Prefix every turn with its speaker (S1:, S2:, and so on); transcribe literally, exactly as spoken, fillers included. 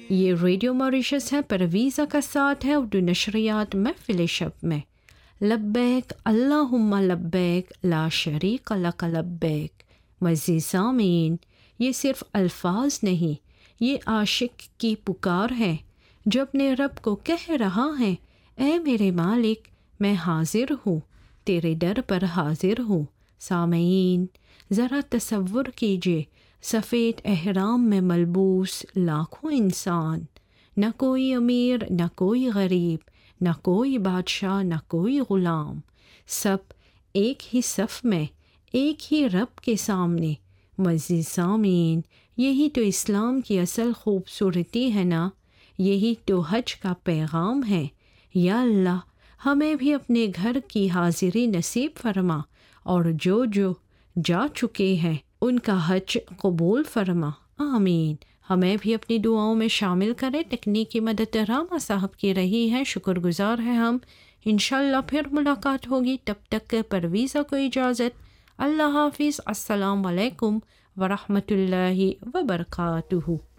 S1: یہ radio Mauritius ہے، پرویزہ کا ساتھ ہے اردو نشریات محفل شب میں۔ لبیک اللہم لبیک لا شریک لک لبیک۔ مزید سامعین، یہ صرف الفاظ نہیں، یہ عاشق کی پکار ہے جو اپنے رب کو کہہ رہا ہے، اے میرے مالک، میں حاضر ہوں، تیرے در پر حاضر ہوں۔ سامعین، ذرا تصور کیجئے، سفید احرام میں ملبوس لاکھوں انسان، نہ کوئی امیر، نہ کوئی غریب، نہ کوئی بادشاہ، نہ کوئی غلام، سب ایک ہی صف میں، ایک ہی رب کے سامنے۔ مزید سامعین، یہی تو اسلام کی اصل خوبصورتی ہے نا، یہی تو حج کا پیغام ہے۔ یا اللہ، ہمیں بھی اپنے گھر کی حاضری نصیب فرما، اور جو جو جا چکے ہیں ان کا حج قبول فرما، آمین۔ ہمیں بھی اپنی دعاؤں میں شامل کریں۔ تکنیکی مدد راما صاحب کی رہی ہے، شکر گزار ہیں ہم۔ انشاءاللہ پھر ملاقات ہوگی، تب تک پرویزہ کو اجازت۔ اللہ حافظ، السلام علیکم ورحمۃ اللہ وبرکاتہ۔